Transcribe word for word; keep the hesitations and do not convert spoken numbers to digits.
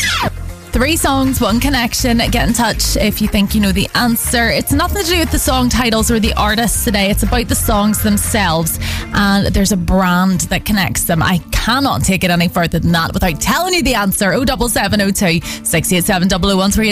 Three songs, one connection. Get in touch if you think you know the answer. It's nothing to do with the song titles or the artists today. It's about the songs themselves. And there's a brand that connects them. I cannot take it any further than that without telling you the answer. oh seven seven oh two, six eight seven, double oh one three.